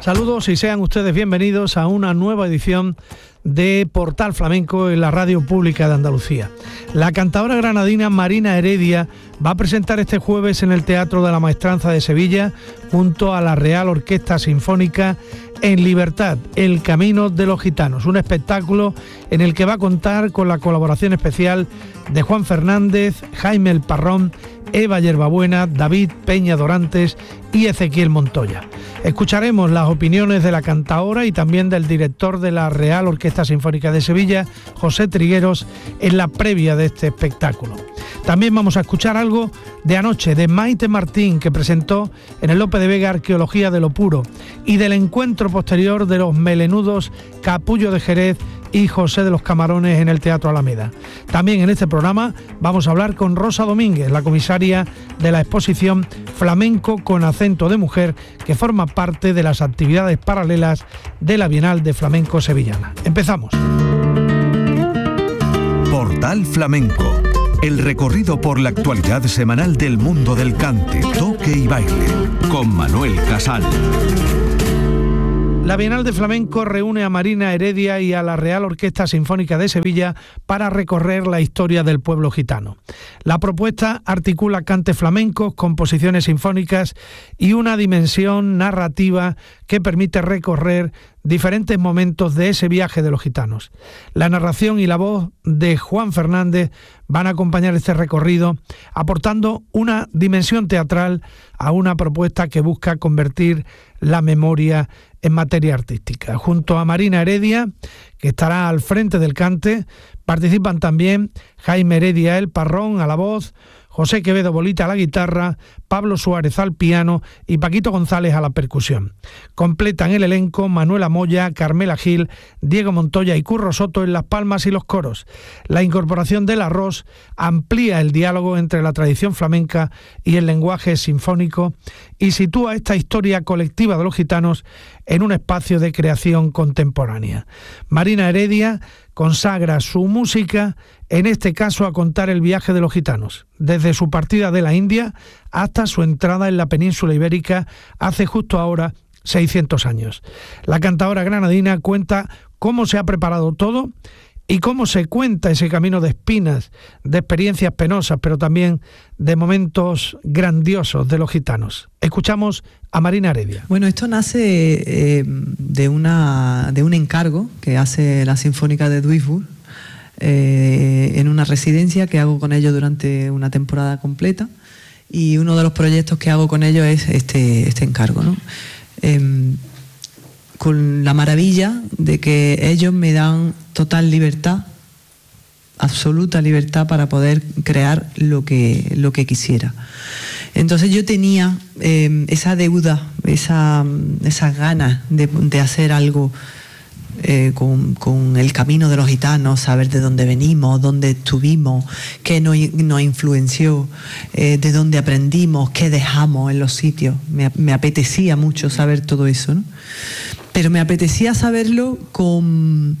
Saludos y sean ustedes bienvenidos a una nueva edición de Portal Flamenco en la Radio Pública de Andalucía. La cantadora granadina Marina Heredia va a presentar este jueves en el Teatro de la Maestranza de Sevilla, junto a la Real Orquesta Sinfónica, En Libertad, el Camino de los Gitanos, un espectáculo en el que va a contar con la colaboración especial de Juan Fernández, Jaime El Parrón, Eva Yerbabuena, David Peña Dorantes y Ezequiel Montoya. Escucharemos las opiniones de la cantaora y también del director de la Real Orquesta Sinfónica de Sevilla, José Trigueros, en la previa de este espectáculo. También vamos a escuchar algo de anoche de Maite Martín, que presentó en el Lope de Vega Arqueología de lo Puro, y del encuentro posterior de los melenudos Capullo de Jerez y José de los Camarones en el Teatro Alameda. También en este programa vamos a hablar con Rosa Domínguez, la comisaria de la exposición Flamenco con acento de mujer, que forma parte de las actividades paralelas de la Bienal de Flamenco Sevillana. Empezamos. Portal Flamenco, el recorrido por la actualidad semanal del mundo del cante, toque y baile, con Manuel Casal. La Bienal de Flamenco reúne a Marina Heredia y a la Real Orquesta Sinfónica de Sevilla para recorrer la historia del pueblo gitano. La propuesta articula cantes flamencos, composiciones sinfónicas y una dimensión narrativa que permite recorrer diferentes momentos de ese viaje de los gitanos. La narración y la voz de Juan Fernández van a acompañar este recorrido, aportando una dimensión teatral a una propuesta que busca convertir la memoria en materia artística. Junto a Marina Heredia, que estará al frente del cante, participan también Jaime Heredia El Parrón a la voz, José Quevedo Bolita a la guitarra, Pablo Suárez al piano y Paquito González a la percusión. Completan el elenco Manuela Moya, Carmela Gil, Diego Montoya y Curro Soto en las palmas y los coros. La incorporación del arroz amplía el diálogo entre la tradición flamenca y el lenguaje sinfónico y sitúa esta historia colectiva de los gitanos en un espacio de creación contemporánea. Marina Heredia consagra su música, en este caso a contar el viaje de los gitanos, desde su partida de la India hasta su entrada en la península ibérica hace justo ahora 600 años. La cantadora granadina cuenta cómo se ha preparado todo y cómo se cuenta ese camino de espinas, de experiencias penosas, pero también de momentos grandiosos de los gitanos. Escuchamos a Marina Heredia. Bueno, esto nace de un encargo que hace la Sinfónica de Duisburg en una residencia que hago con ellos durante una temporada completa, y uno de los proyectos que hago con ellos es este encargo, ¿no? Con la maravilla de que ellos me dan total libertad, absoluta libertad para poder crear lo que quisiera. Entonces yo tenía esa deuda, esas ganas de hacer algo con el camino de los gitanos, saber de dónde venimos, dónde estuvimos, qué nos influenció, de dónde aprendimos, qué dejamos en los sitios. Me apetecía mucho saber todo eso, ¿no? Pero me apetecía saberlo con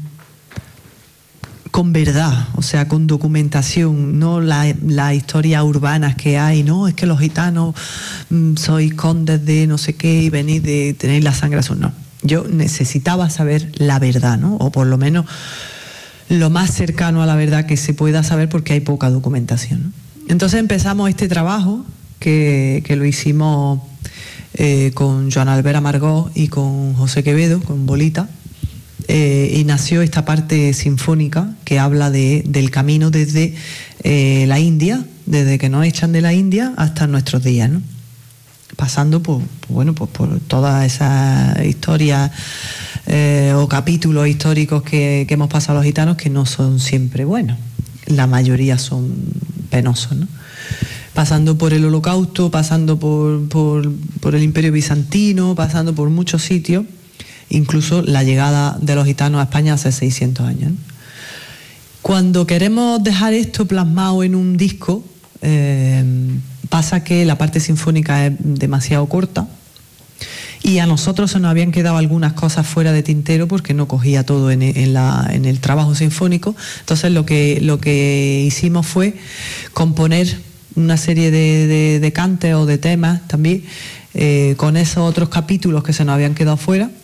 verdad, o sea, con documentación, no las historias urbanas que hay, no, es que los gitanos sois condes de no sé qué y venís de tener la sangre azul, no. Yo necesitaba saber la verdad, ¿no? O por lo menos lo más cercano a la verdad que se pueda saber, porque hay poca documentación, ¿no? Entonces empezamos este trabajo que lo hicimos con Joan Albert Amargós y con José Quevedo, con Bolita, y nació esta parte sinfónica que habla del camino desde la India, desde que nos echan de la India hasta nuestros días, ¿no? Pasando por todas esas historias o capítulos históricos que hemos pasado los gitanos, que no son siempre buenos, la mayoría son penosos, ¿no? Pasando por el Holocausto, pasando por el Imperio Bizantino, pasando por muchos sitios, incluso la llegada de los gitanos a España hace 600 años, ¿no? Cuando queremos dejar esto plasmado en un disco, pasa que la parte sinfónica es demasiado corta y a nosotros se nos habían quedado algunas cosas fuera de tintero porque no cogía todo en el trabajo sinfónico. Entonces lo que hicimos fue componer una serie de cantes o de temas también con esos otros capítulos que se nos habían quedado fuera,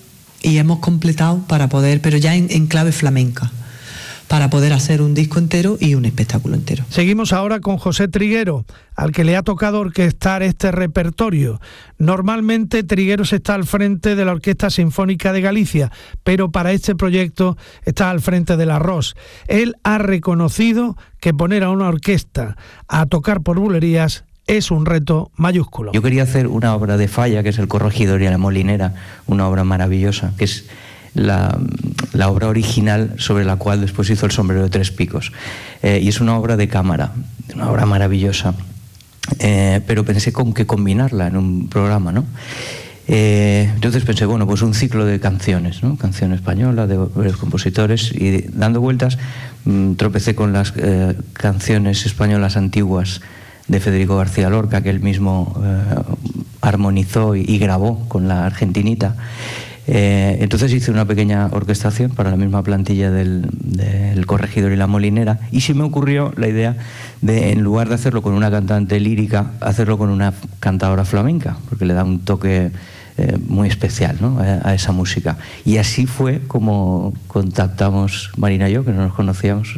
y hemos completado para poder, pero ya en clave flamenca, para poder hacer un disco entero y un espectáculo entero. Seguimos ahora con José Triguero, al que le ha tocado orquestar este repertorio. Normalmente Trigueros está al frente de la Orquesta Sinfónica de Galicia, pero para este proyecto está al frente de la ROS. Él ha reconocido que poner a una orquesta a tocar por bulerías es un reto mayúsculo. Yo quería hacer una obra de Falla, que es El Corregidor y la Molinera, una obra maravillosa, que es la obra original sobre la cual después hizo El Sombrero de Tres Picos. Y es una obra de cámara, una obra maravillosa. Pero pensé con qué combinarla en un programa, ¿no? Entonces pensé, bueno, pues un ciclo de canciones, ¿no? Canción española de varios compositores, y dando vueltas tropecé con las canciones españolas antiguas de Federico García Lorca, que él mismo armonizó y grabó con la argentinita. Entonces hice una pequeña orquestación para la misma plantilla del Corregidor y la Molinera, y se me ocurrió la idea de, en lugar de hacerlo con una cantante lírica, hacerlo con una cantadora flamenca, porque le da un toque muy especial, ¿no?, a esa música. Y así fue como contactamos Marina y yo, que no nos conocíamos